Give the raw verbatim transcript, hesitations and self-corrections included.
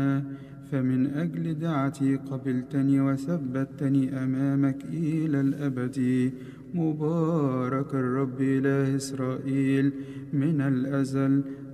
فمن أجل دعتي قبلتني وثبتني أمامك إلى الأبد. مبارك الرب إله إسرائيل من الأزل